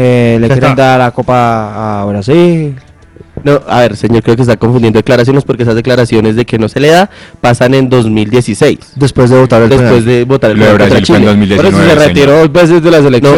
Le quieren dar la Copa a Brasil. No, a ver, señor, creo que está confundiendo declaraciones porque esas declaraciones de que no se le da pasan en 2016. Después de votar el penal. Después de votar el Lo de penal contra Brasil fue en Chile. 2019. Por eso se retiró señor. 2 veces de la selección.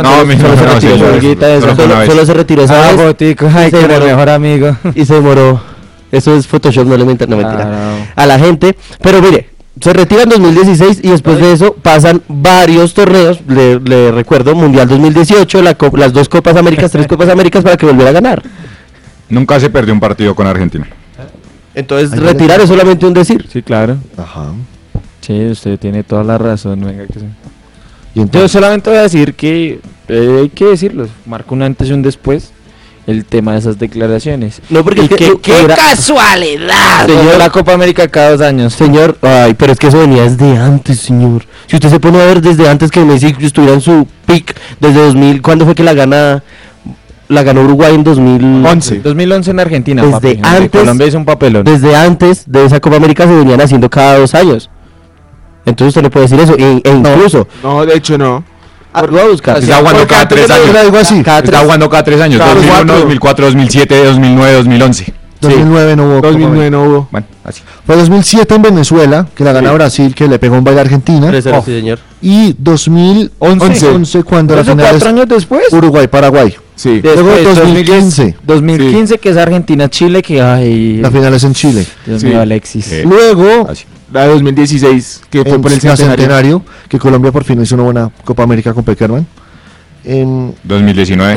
Solo se retiró esa vez. Botico, ay, Se que era el demoró. mejor amigo. Y se demoró. Eso es Photoshop, no le mentira, no mentira. Claro. A la gente. Pero mire, se retira en 2016 y después de eso pasan varios torneos. Le recuerdo, Mundial 2018, las 2 Copas Américas, 3 Copas Américas para que volviera a ganar. Nunca se perdió un partido con Argentina. Entonces, Ahí retirar es solamente un decir. Sí, claro. Ajá. Sí, usted tiene toda la razón. Venga, que sí. Y Yo entonces, solamente voy a decir que hay que decirlo. Marca un antes y un después el tema de esas declaraciones. No, porque Y es que qué hubiera- casualidad. Señor, Señor, la Copa América cada 2 años. Señor, ay, pero es que eso venía desde antes, señor. Si usted se pone a ver desde antes que Messi estuviera en su peak, desde 2000, ¿cuándo fue que la ganó Uruguay en 2011? 2011 en Argentina, Desde papi. antes- Colombia hizo un papelón. Desde antes de esa Copa América se venían haciendo cada 2 años. Entonces usted no puede decir eso, incluso... No, de hecho no. Lo voy a buscar. Está jugando porque cada 3 antes años. era algo así. Está jugando cada 3 años. Cada 2001, 4. 2004, 2007, 2009, 2011. 2009 no hubo Copa 2009 no hubo. Bueno, así. Fue 2007 en Venezuela, que la gana Sí. Brasil, que le pegó un baile a Argentina. 3-0, Oh. sí, señor. Y 2011 cuando la ¿Eso final 4 es años después? Uruguay-Paraguay. Sí. Luego Después, 2015. 2015 que es Argentina-Chile, que ay, La final es en Chile. Dios Sí. mío, Alexis. Luego, Así. La de 2016, que fue en por el la centenario. centenario, que Colombia por fin hizo una buena Copa América con Peckerman. En 2019.